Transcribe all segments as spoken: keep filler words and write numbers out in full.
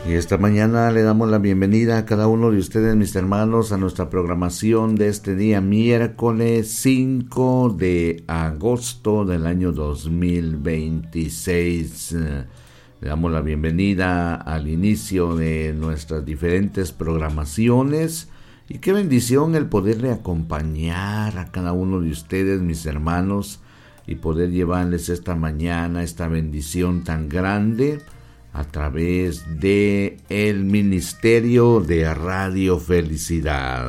Y esta mañana le damos la bienvenida a cada uno de ustedes, mis hermanos, a nuestra programación de este día, miércoles cinco de agosto del año dos mil veintiséis. Le damos la bienvenida al inicio de nuestras diferentes programaciones y qué bendición el poderle acompañar a cada uno de ustedes, mis hermanos, y poder llevarles esta mañana esta bendición tan grande a través de el Ministerio de Radio Felicidad.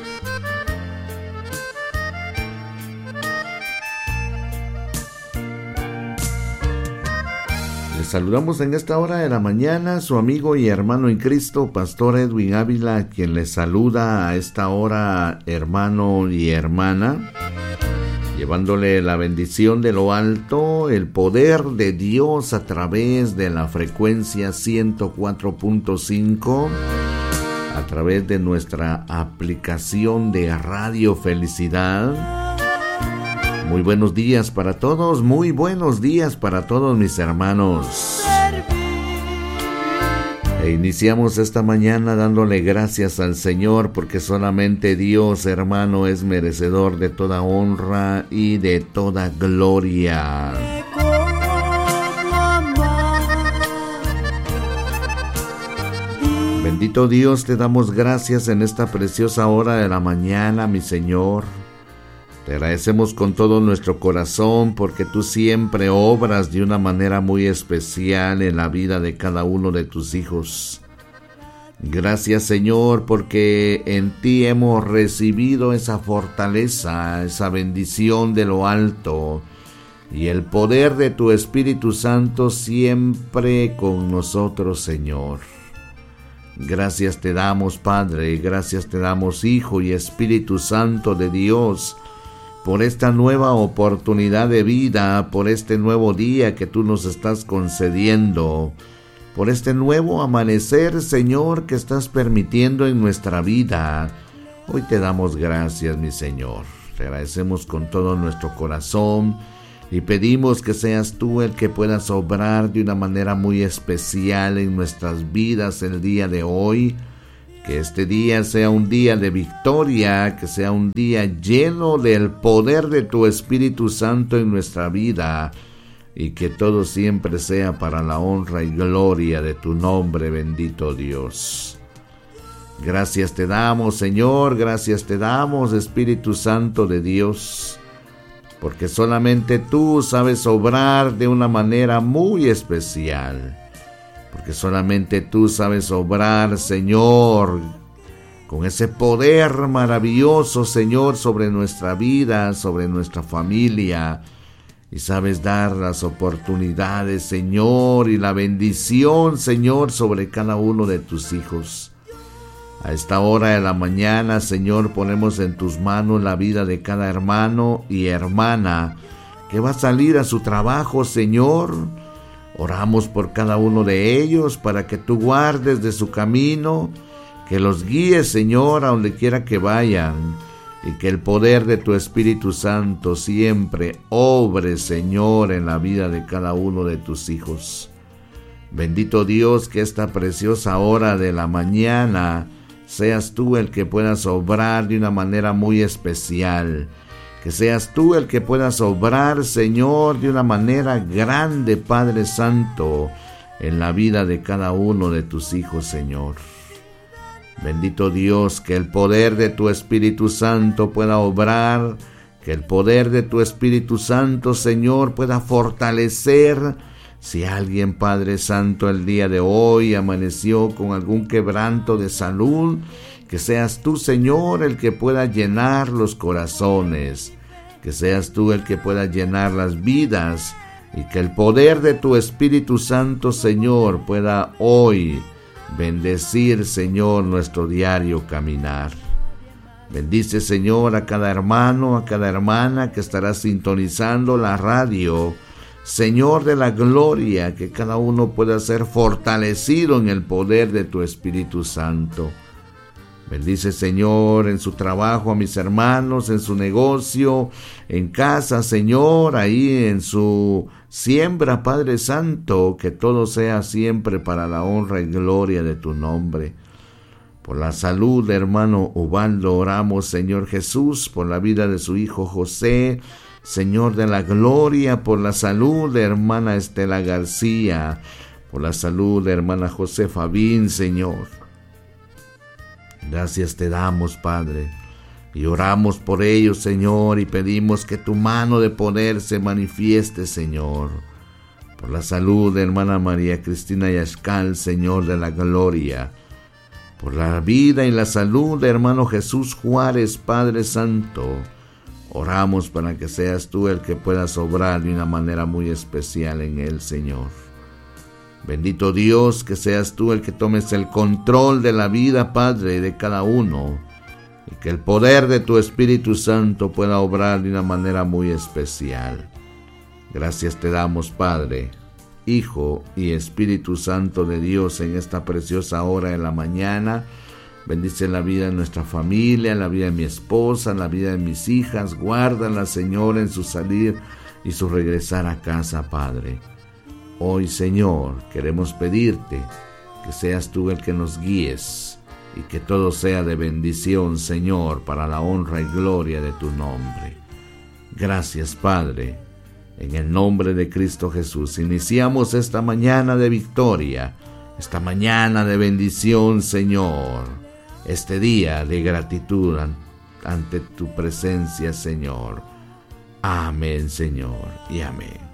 Les saludamos en esta hora de la mañana su amigo y hermano en Cristo, Pastor Edwin Ávila, quien les saluda a esta hora, hermano y hermana, llevándole la bendición de lo alto, el poder de Dios a través de la frecuencia ciento cuatro punto cinco, a través de nuestra aplicación de Radio Felicidad. Muy buenos días para todos, muy buenos días para todos mis hermanos. E iniciamos esta mañana dándole gracias al Señor porque solamente Dios, hermano, es merecedor de toda honra y de toda gloria. Bendito Dios, te damos gracias en esta preciosa hora de la mañana, mi Señor. Te agradecemos con todo nuestro corazón porque tú siempre obras de una manera muy especial en la vida de cada uno de tus hijos. Gracias, Señor, porque en ti hemos recibido esa fortaleza, esa bendición de lo alto y el poder de tu Espíritu Santo siempre con nosotros, Señor. Gracias te damos, Padre, gracias te damos, Hijo y Espíritu Santo de Dios, por esta nueva oportunidad de vida, por este nuevo día que tú nos estás concediendo, por este nuevo amanecer, Señor, que estás permitiendo en nuestra vida. Hoy te damos gracias, mi Señor. Te agradecemos con todo nuestro corazón y pedimos que seas tú el que puedas obrar de una manera muy especial en nuestras vidas el día de hoy. Que este día sea un día de victoria, que sea un día lleno del poder de tu Espíritu Santo en nuestra vida y que todo siempre sea para la honra y gloria de tu nombre, bendito Dios. Gracias te damos, Señor, gracias te damos, Espíritu Santo de Dios, porque solamente tú sabes obrar de una manera muy especial. Porque solamente tú sabes obrar, Señor, con ese poder maravilloso, Señor, sobre nuestra vida, sobre nuestra familia. Y sabes dar las oportunidades, Señor, y la bendición, Señor, sobre cada uno de tus hijos. A esta hora de la mañana, Señor, ponemos en tus manos la vida de cada hermano y hermana que va a salir a su trabajo, Señor. Oramos por cada uno de ellos para que tú guardes de su camino, que los guíes, Señor, a donde quiera que vayan, y que el poder de tu Espíritu Santo siempre obre, Señor, en la vida de cada uno de tus hijos. Bendito Dios, que esta preciosa hora de la mañana seas tú el que puedas obrar de una manera muy especial. Que seas tú el que puedas obrar, Señor, de una manera grande, Padre Santo, en la vida de cada uno de tus hijos, Señor. Bendito Dios, que el poder de tu Espíritu Santo pueda obrar, que el poder de tu Espíritu Santo, Señor, pueda fortalecer. Si alguien, Padre Santo, el día de hoy amaneció con algún quebranto de salud, que seas tú, Señor, el que pueda llenar los corazones, que seas tú el que pueda llenar las vidas y que el poder de tu Espíritu Santo, Señor, pueda hoy bendecir, Señor, nuestro diario caminar. Bendice, Señor, a cada hermano, a cada hermana que estará sintonizando la radio. Señor de la gloria, que cada uno pueda ser fortalecido en el poder de tu Espíritu Santo. Bendice, Señor, en su trabajo a mis hermanos, en su negocio, en casa, Señor, ahí en su siembra, Padre Santo, que todo sea siempre para la honra y gloria de tu nombre. Por la salud de hermano Ubaldo oramos, Señor Jesús, por la vida de su hijo José, Señor de la gloria, por la salud de hermana Estela García, por la salud de hermana Josefa Bin, Señor. Gracias te damos, Padre, y oramos por ellos, Señor, y pedimos que tu mano de poder se manifieste, Señor. Por la salud de hermana María Cristina Yascal, Señor de la gloria. Por la vida y la salud de hermano Jesús Juárez, Padre Santo. Oramos para que seas tú el que puedas obrar de una manera muy especial en él, Señor. Bendito Dios, que seas tú el que tomes el control de la vida, Padre, de cada uno, y que el poder de tu Espíritu Santo pueda obrar de una manera muy especial. Gracias te damos, Padre, Hijo y Espíritu Santo de Dios, en esta preciosa hora de la mañana. Bendice la vida de nuestra familia, la vida de mi esposa, la vida de mis hijas. Guárdala, Señor, en su salir y su regresar a casa, Padre. Hoy, Señor, queremos pedirte que seas tú el que nos guíes y que todo sea de bendición, Señor, para la honra y gloria de tu nombre. Gracias, Padre. En el nombre de Cristo Jesús, iniciamos esta mañana de victoria, esta mañana de bendición, Señor, este día de gratitud ante tu presencia, Señor. Amén, Señor, y amén.